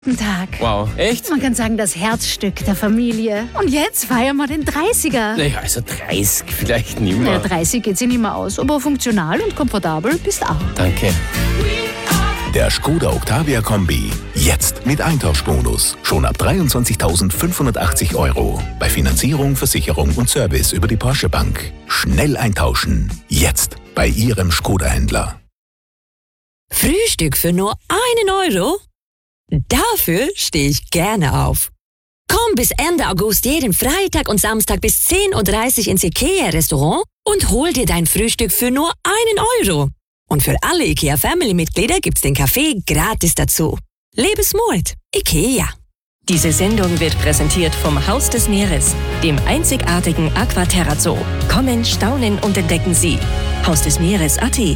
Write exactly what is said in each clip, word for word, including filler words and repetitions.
Guten Tag. Wow, echt? Man kann sagen, das Herzstück der Familie. Und jetzt feiern wir den dreißiger. Naja, also dreißig vielleicht nicht Ja, mehr. dreißig geht sich nicht mehr aus, aber funktional und komfortabel bist auch. Danke. Der Skoda Octavia Kombi. Jetzt mit Eintauschbonus. Schon ab dreiundzwanzigtausendfünfhundertachtzig Euro. Bei Finanzierung, Versicherung und Service über die Porsche Bank. Schnell eintauschen. Jetzt bei Ihrem Skoda-Händler. Frühstück für nur einen Euro? Dafür stehe ich gerne auf. Komm bis Ende August jeden Freitag und Samstag bis zehn Uhr dreißig ins IKEA-Restaurant und hol dir dein Frühstück für nur einen Euro. Und für alle IKEA-Family-Mitglieder gibt's den Kaffee gratis dazu. Lebensmut, IKEA. Diese Sendung wird präsentiert vom Haus des Meeres, dem einzigartigen Aquaterra Zoo. Kommen, staunen und entdecken Sie. Haus des Meeres Punkt at.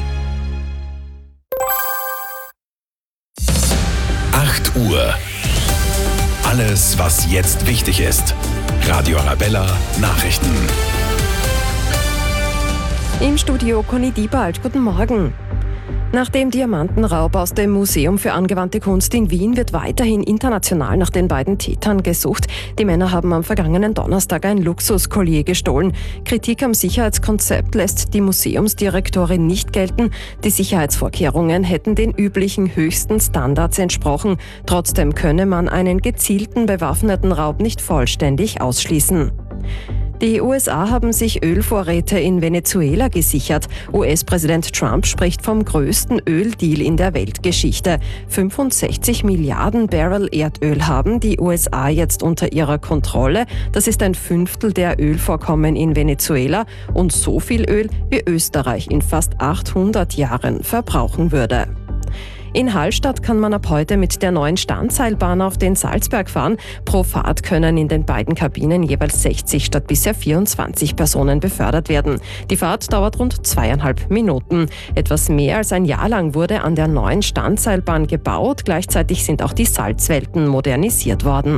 acht Uhr. Alles, was jetzt wichtig ist. Radio Arabella Nachrichten. Im Studio Conny Diebald. Guten Morgen. Nach dem Diamantenraub aus dem Museum für angewandte Kunst in Wien wird weiterhin international nach den beiden Tätern gesucht. Die Männer haben am vergangenen Donnerstag ein Luxuskollier gestohlen. Kritik am Sicherheitskonzept lässt die Museumsdirektorin nicht gelten. Die Sicherheitsvorkehrungen hätten den üblichen höchsten Standards entsprochen. Trotzdem könne man einen gezielten bewaffneten Raub nicht vollständig ausschließen. Die U S A haben sich Ölvorräte in Venezuela gesichert. U S-Präsident Trump spricht vom größten Öldeal in der Weltgeschichte. fünfundsechzig Milliarden Barrel Erdöl haben die U S A jetzt unter ihrer Kontrolle. Das ist ein Fünftel der Ölvorkommen in Venezuela und so viel Öl, wie Österreich in fast achthundert Jahren verbrauchen würde. In Hallstatt kann man ab heute mit der neuen Standseilbahn auf den Salzberg fahren. Pro Fahrt können in den beiden Kabinen jeweils sechzig statt bisher vierundzwanzig Personen befördert werden. Die Fahrt dauert rund zweieinhalb Minuten. Etwas mehr als ein Jahr lang wurde an der neuen Standseilbahn gebaut. Gleichzeitig sind auch die Salzwelten modernisiert worden.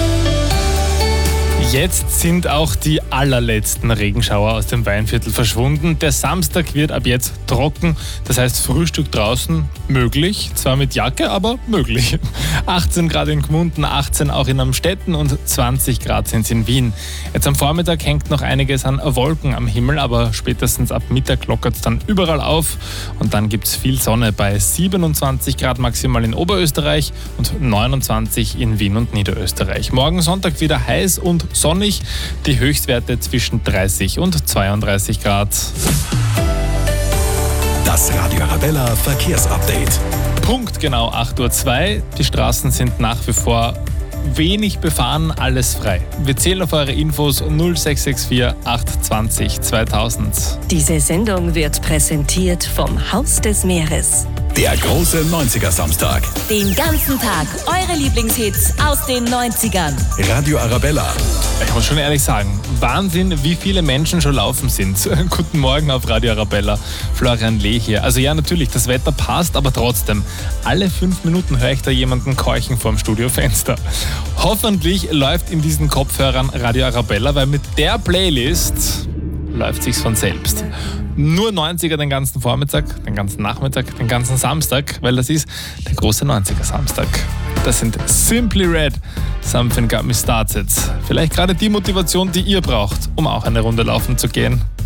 Jetzt sind auch die allerletzten Regenschauer aus dem Weinviertel verschwunden. Der Samstag wird ab jetzt trocken, das heißt Frühstück draußen möglich, zwar mit Jacke, aber möglich. achtzehn Grad in Gmunden, achtzehn auch in Amstetten und zwanzig Grad sind es in Wien. Jetzt am Vormittag hängt noch einiges an Wolken am Himmel, aber spätestens ab Mittag lockert es dann überall auf und dann gibt es viel Sonne bei siebenundzwanzig Grad maximal in Oberösterreich und neunundzwanzig in Wien und Niederösterreich. Morgen Sonntag wieder heiß und sonnig, die Höchstwerte zwischen dreißig und zweiunddreißig Grad. Das Radio Arabella Verkehrsupdate. Punkt genau acht Uhr zwei. Die Straßen sind nach wie vor wenig befahren, alles frei. Wir zählen auf eure Infos null sechs sechs vier acht zwanzig zweitausend. Diese Sendung wird präsentiert vom Haus des Meeres. Der große neunziger Samstag. Den ganzen Tag eure Lieblingshits aus den neunzigern. Radio Arabella. Ich muss schon ehrlich sagen, Wahnsinn, wie viele Menschen schon laufen sind. Guten Morgen auf Radio Arabella. Florian Lee hier. Also ja, natürlich, das Wetter passt, aber trotzdem. Alle fünf Minuten höre ich da jemanden keuchen vorm Studiofenster. Hoffentlich läuft in diesen Kopfhörern Radio Arabella, weil mit der Playlist läuft sich's von selbst. Nur neunziger den ganzen Vormittag, den ganzen Nachmittag, den ganzen Samstag, weil das ist der große neunziger Samstag. Das sind Simply Red, Something Got Me Started. Vielleicht gerade die Motivation, die ihr braucht, um auch eine Runde laufen zu gehen.